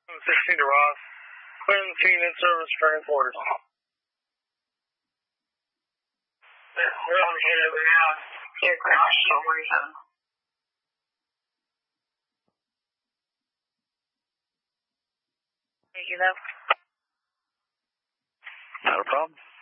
16 to Ross. Clinton team in service for headquarters. We're on the head over now. Here, Crash, 47. Thank you, though. Not a problem.